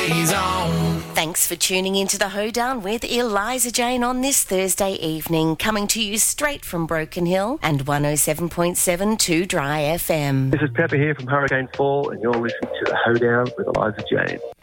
Blaze on. Thanks for tuning into the Hoedown with Eliza Jane on this Thursday evening, coming to you straight from Broken Hill and 107.7 2 Dry FM. This is Pepper here from Hurricane Fall, and you're listening to the Hoedown with Eliza Jane.